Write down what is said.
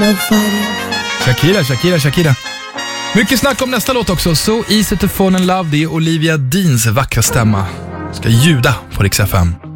Shakira. Mycket snack om nästa låt också. So Easy to Fall in Love. Det är Olivia Deans vackra stämma. Ska ljuda på Rix FM.